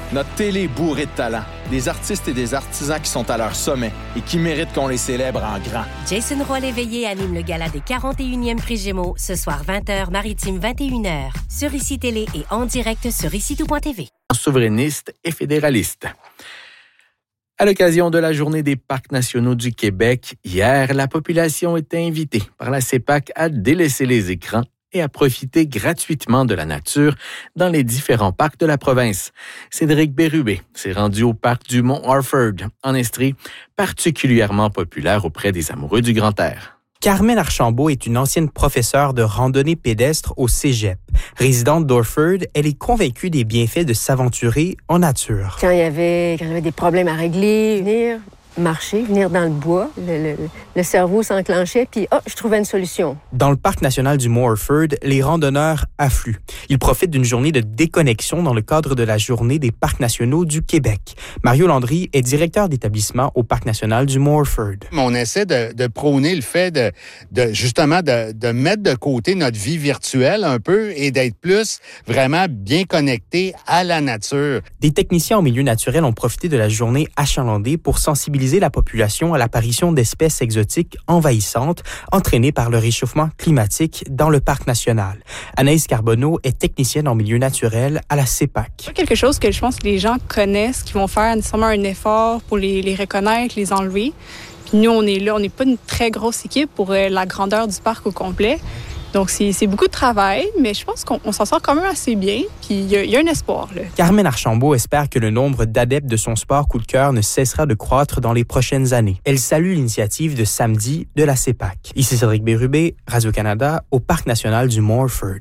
Notre télé est bourrée de talent. Des artistes et des artisans qui sont à leur sommet et qui méritent qu'on les célèbre en grand. Jason Roy-Léveillé anime le gala des 41e Prix Gémeaux ce soir 20h, maritime 21h. Sur ICI Télé et en direct sur ICI-tout.tv. Souverainiste et fédéraliste. À l'occasion de la Journée des parcs nationaux du Québec, hier, la population était invitée par la CEPAQ à délaisser les écrans et à profiter gratuitement de la nature dans les différents parcs de la province. Cédric Bérubé s'est rendu au parc du Mont-Harford, en Estrie, particulièrement populaire auprès des amoureux du grand air. Carmen Archambault est une ancienne professeure de randonnée pédestre au Cégep. Résidente d'Orford, elle est convaincue des bienfaits de s'aventurer en nature. Quand il y avait des problèmes à régler, venir marcher, venir dans le bois, le cerveau s'enclenchait, puis je trouvais une solution. Dans le parc national du Mont-Harford, les randonneurs affluent. Ils profitent d'une journée de déconnexion dans le cadre de la Journée des parcs nationaux du Québec. Mario Landry est directeur d'établissement au parc national du Mont-Harford. On essaie de prôner le fait de mettre de côté notre vie virtuelle un peu et d'être plus vraiment bien connecté à la nature. Des techniciens au milieu naturel ont profité de la journée achalandée pour sensibiliser la population à l'apparition d'espèces exotiques envahissantes entraînées par le réchauffement climatique dans le parc national. Anaïs Carbonneau est technicienne en milieu naturel à la CEPAQ. C'est quelque chose que je pense que les gens connaissent, qui vont faire nécessairement un effort pour les reconnaître, les enlever. Puis nous, on est là, on n'est pas une très grosse équipe pour la grandeur du parc au complet. Donc, c'est beaucoup de travail, mais je pense qu'on s'en sort quand même assez bien, puis il y a un espoir, là. Carmen Archambault espère que le nombre d'adeptes de son sport coup de cœur ne cessera de croître dans les prochaines années. Elle salue l'initiative de samedi de la CEPAQ. Ici Cédric Bérubé, Radio-Canada, au Parc national du Mont-Harford.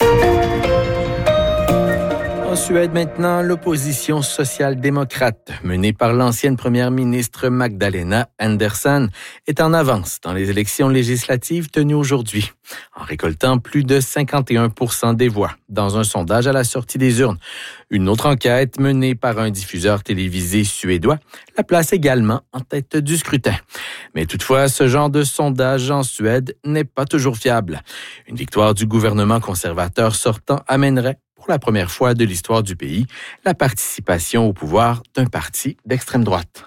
En Suède maintenant, l'opposition social-démocrate, menée par l'ancienne première ministre Magdalena Andersson, est en avance dans les élections législatives tenues aujourd'hui, en récoltant plus de 51% des voix dans un sondage à la sortie des urnes. Une autre enquête menée par un diffuseur télévisé suédois la place également en tête du scrutin. Mais toutefois, ce genre de sondage en Suède n'est pas toujours fiable. Une victoire du gouvernement conservateur sortant amènerait, pour la première fois de l'histoire du pays, la participation au pouvoir d'un parti d'extrême droite.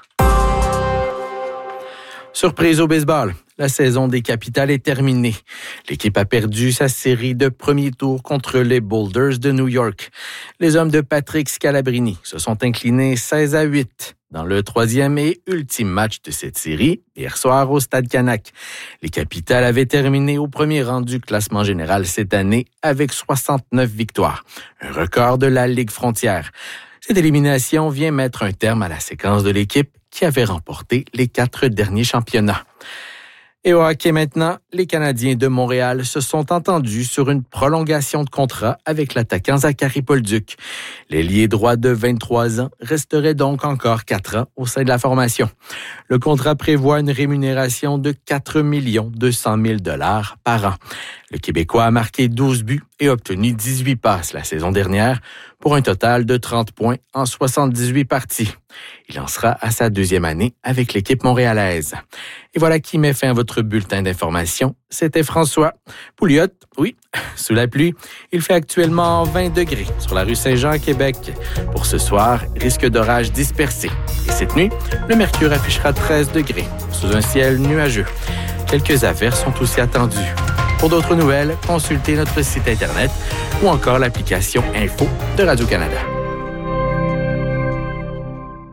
Surprise au baseball, la saison des Capitals est terminée. L'équipe a perdu sa série de premier tour contre les Boulders de New York. Les hommes de Patrick Scalabrini se sont inclinés 16-8 dans le troisième et ultime match de cette série, hier soir au Stade Canac. Les Capitals avaient terminé au premier rang du classement général cette année avec 69 victoires, un record de la Ligue frontière. Cette élimination vient mettre un terme à la séquence de l'équipe qui avait remporté les 4 derniers championnats. Et au hockey maintenant, les Canadiens de Montréal se sont entendus sur une prolongation de contrat avec l'attaquant Zachary Bolduc. L'ailier droit de 23 ans resterait donc encore 4 ans au sein de la formation. Le contrat prévoit une rémunération de 4 200 000 $ par an. Le Québécois a marqué 12 buts et obtenu 18 passes la saison dernière pour un total de 30 points en 78 parties. Il en sera à sa deuxième année avec l'équipe montréalaise. Et voilà qui met fin à votre bulletin d'information. C'était François Pouliot. Oui, sous la pluie, il fait actuellement 20 degrés sur la rue Saint-Jean à Québec. Pour ce soir, risque d'orage dispersé. Et cette nuit, le mercure affichera 13 degrés sous un ciel nuageux. Quelques averses sont aussi attendues. Pour d'autres nouvelles, consultez notre site Internet ou encore l'application Info de Radio-Canada.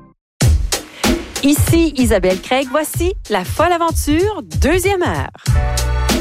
Ici Isabelle Craig, voici La Folle Aventure, 2e heure.